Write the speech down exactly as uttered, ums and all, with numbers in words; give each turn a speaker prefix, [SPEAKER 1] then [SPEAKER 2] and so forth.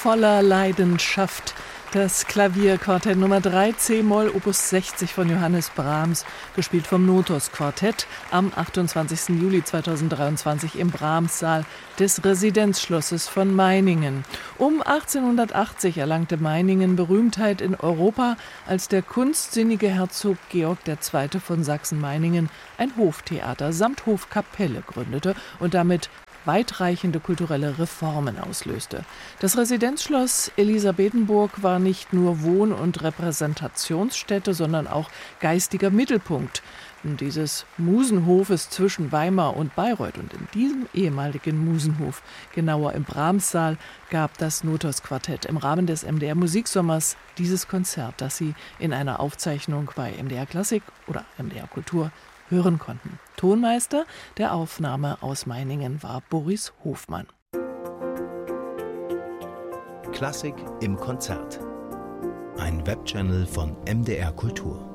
[SPEAKER 1] voller Leidenschaft. Das Klavierquartett Nummer drei C-Moll Opus sechzig von Johannes Brahms, gespielt vom Notos Quartett am achtundzwanzigsten Juli zweitausenddreiundzwanzig im Brahms-Saal des Residenzschlosses von Meiningen. Um achtzehnhundertachtzig erlangte Meiningen Berühmtheit in Europa, als der kunstsinnige Herzog Georg der Zweite von Sachsen-Meiningen ein Hoftheater samt Hofkapelle gründete und damit weitreichende kulturelle Reformen auslöste. Das Residenzschloss Elisabethenburg war nicht nur Wohn- und Repräsentationsstätte, sondern auch geistiger Mittelpunkt dieses Musenhofes zwischen Weimar und Bayreuth. Und in diesem ehemaligen Musenhof, genauer im Brahms-Saal, gab das Notos Quartett im Rahmen des M D R Musiksommers dieses Konzert, das Sie in einer Aufzeichnung bei M D R Klassik oder M D R Kultur hören konnten. Tonmeister der Aufnahme aus Meiningen war Boris Hofmann.
[SPEAKER 2] Klassik im Konzert. Ein Webchannel von M D R Kultur.